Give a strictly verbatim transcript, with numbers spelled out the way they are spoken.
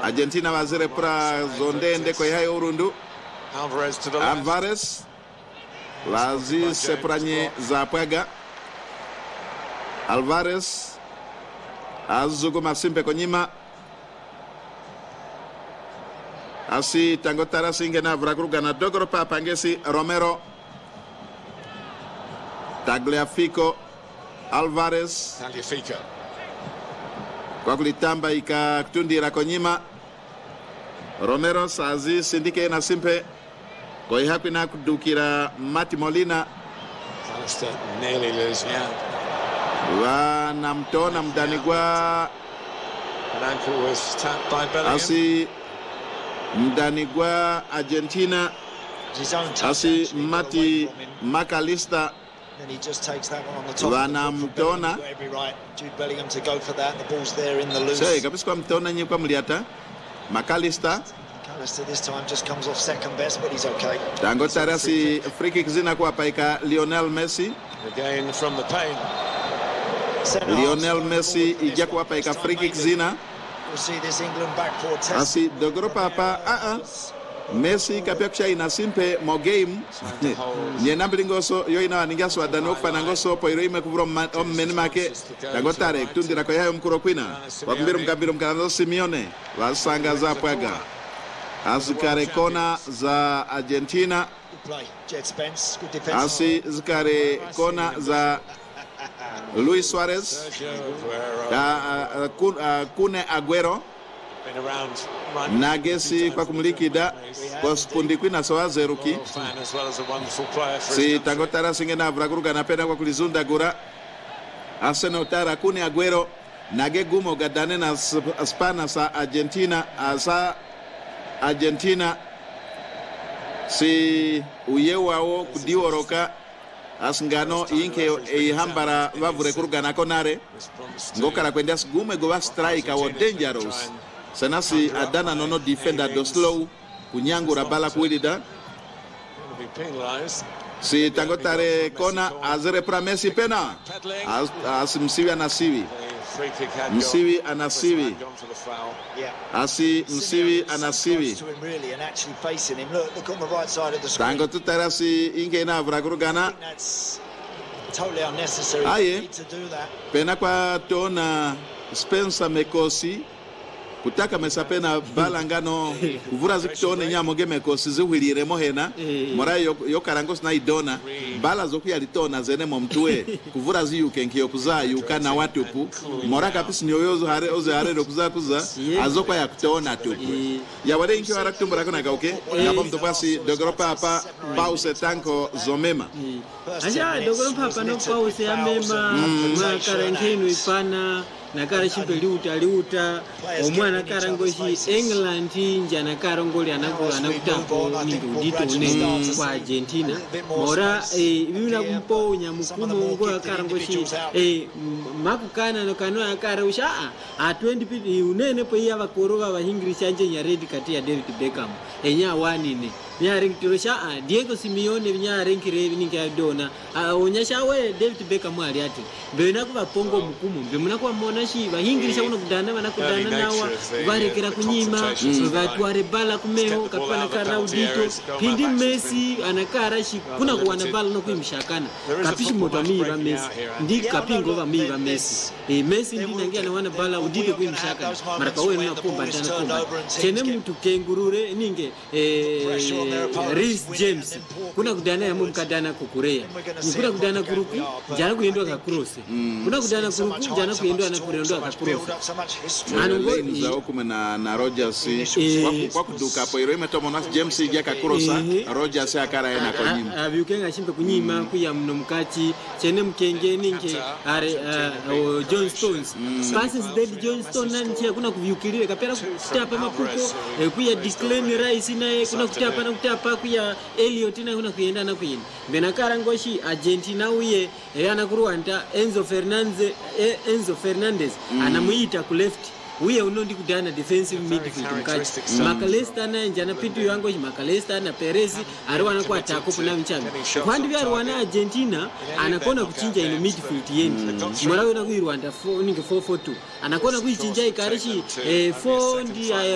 Argentina wazire pra zondende kwa hayo urundu. Alvarez to the left. Alvarez lazi sepranye za pwaga. Alvarez azugo masimpe konyima. Asi tangotara singena vrakuruga na dogoro papangesi Romero. Tagliafico. Alvarez Tagliafico. Kwa kulitamba ikatundira konyima. Romero sazi sindike na simpe. Kwa ihaku na kudukira Mati Molina. Alistair nearly losing out. Wa namtona mdanigwa. An ankle was tapped by Bellingham. Asi mdanigwa Argentina. Asi Mati McAllister. Then he just takes that one on the top. Wana mtona. Every right. Jude Bellingham to go for that. The ball's there in the loose. Say, kabisa kwa mtona nye kwa mliata. McAllister. McAllister this time just comes off second best, but he's okay. Tango tarasi free kick zina kwa paika Lionel Messi. Again from the pain. Lionel Messi ija kwa paika free kick zina. We'll see this England back four test. Asi dogoro papa a a Messi kapia kusha ina simpe mo game. Nye nambilingoso yo ina ningaso adano kufana ngoso po iroime kuvuro om menimake. Tango tare kutundira kwa yayo mkuro kwina. Wakumbiru mkabiro mkanado Simeone. Wasanga za pwaga. Azikare kona za Argentina. Asi zikare kona za Luis Suarez. Uh, uh, uh, Kune Aguero. Nagesi kwa kumlikida kwa spundi kwina sawa zeruki. Si tangotara singena vraguruga na pena kwa kulizunda gura. Arsenal tara Kune Aguero. Nage gumo gadane na Spana sa Argentina asa Argentina si uyewao kudiworoka asngano inke ihambara vavure kurugana konare ngokara kwenda gume go strike wa dangerous sanasi adana nono defender do slow kunyangura bala kwilida si tangotare kona azere pra Messi pena as, as msiwi anasiwi msiwi anasiwi asi msiwi anasiwi tango tutarasi inge na vragurugana aye pena kwa tona Spencer Mekosi kutaka mesapena balangano kuvura zikitone nyamo gemekosi ziwirire mohena mora yo, yo karangos na idona bala zoku yalitona zene momtwe kuvura ziyuke nkiyo kuza yuka na watupu mora kapisi nyoyozo hare oze hare dokuza kuza azokwa ya kutona tupu ya wale inkiyo harakutumbura kuna kauke ngabo mtopasi dogoro papa pause tanko zomema aja dogoro papa no pause ya mema mwa karantinu ipana nakara chimpeli uta liuta omwana karangoshi England njana karangoli anakola anakutampo ningo udito ne kwa Argentina mora eh bibina kumponya mukumo ngo karangoshi eh makukana no kanwa akarusha a twenty piti unene po iya bakoroga ba English anje nya red kati ya David Beckham enya wani ne nya ring tirosha Diego Simeone nya ring kirevi ninga dona onyesha we David Beckham ali ati bena kuba pongo mukumo bemuna kwa mona shi ba English uno kudana bana kudana nawa barekera kunyima batware bala kumeo kapana karaudito pindi Messi anakara shi kuna kuwana bala no kuimshakana kapishi moto miba Messi ndi kapingo ba miba Messi e Messi ndi nangia na wana bala udito kuimshakana maraka wewe na kumba ndana kumba chene mtu kengurure ninge eh Reece James kuna kudana ya mumkadana kukurea kuna kudana kuruku jana kuendwa ka cross kuna kudana kuruku jana kuendwa na kurendwa ka cross anongo za okume na na Rogers kwa kuduka hapo ireme to Monas James ija ka cross Rogers akara yana konyima abyukenga chimbe kunyima kuya mno mkati chene mkenge ninge are John Stones passes dead John Stones nanje kuna kuvyukiliwe kapera kutapa mapuko kuya Declan Rice naye kuna kutapa na kutapa kuya Elliot na kuna kuenda na kuenda benakara ngoshi Argentina uye yana kuruanda Enzo Fernandez Enzo Fernandez anamuita ku left uye unondi kudana defensive midfield mkati McAllister na njana pitu yango McAllister na Perez arwana kwa attack kuna mchana kwandi bya rwana Argentina anakona kuchinja ino midfield yeni mara wena ku Rwanda four ninge four four two anakona kuichinja ikarishi four ndi